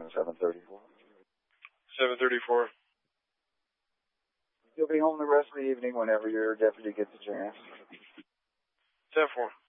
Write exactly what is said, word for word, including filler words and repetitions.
in seven thirty-four. seven thirty-four. You'll be home the rest of the evening whenever your deputy gets a chance. ten four.